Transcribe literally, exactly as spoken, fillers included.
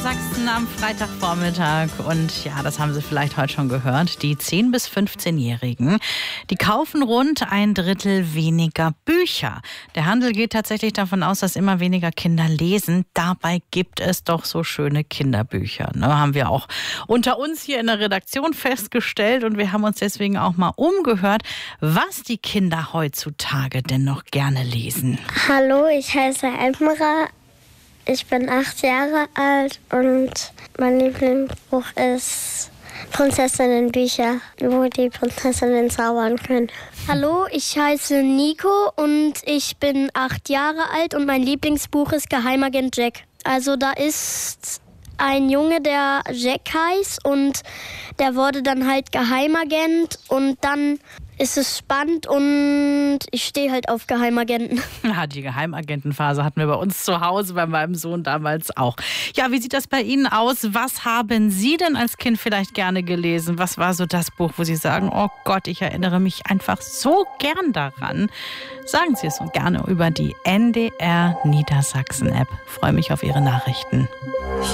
Sachsen am Freitagvormittag und ja, das haben Sie vielleicht heute schon gehört, die zehn- bis fünfzehnjährigen, die kaufen rund ein Drittel weniger Bücher. Der Handel geht tatsächlich davon aus, dass immer weniger Kinder lesen. Dabei gibt es doch so schöne Kinderbücher, ne? Haben wir auch unter uns hier in der Redaktion festgestellt und wir haben uns deswegen auch mal umgehört, was die Kinder heutzutage denn noch gerne lesen. Hallo, ich heiße Emra. Ich bin acht Jahre alt und mein Lieblingsbuch ist Prinzessinnenbücher, wo die Prinzessinnen zaubern können. Hallo, ich heiße Nico und ich bin acht Jahre alt und mein Lieblingsbuch ist Geheimagent Jack. Also da ist ein Junge, der Jack heißt und der wurde dann halt Geheimagent und dann ist es spannend und ich stehe halt auf Geheimagenten. Ja, die Geheimagentenphase hatten wir bei uns zu Hause, bei meinem Sohn damals auch. Ja, wie sieht das bei Ihnen aus? Was haben Sie denn als Kind vielleicht gerne gelesen? Was war so das Buch, wo Sie sagen, oh Gott, ich erinnere mich einfach so gern daran? Sagen Sie es so gerne über die N D R Niedersachsen App. Ich freue mich auf Ihre Nachrichten.